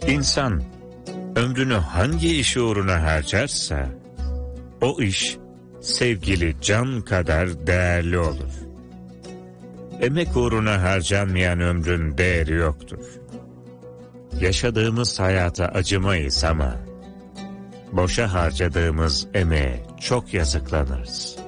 İnsan ömrünü hangi iş uğruna harcarsa, o iş sevgili can kadar değerli olur. Emek uğruna harcanmayan ömrün değeri yoktur. Yaşadığımız hayata acımayız ama boşa harcadığımız emeğe çok yazıklanırız.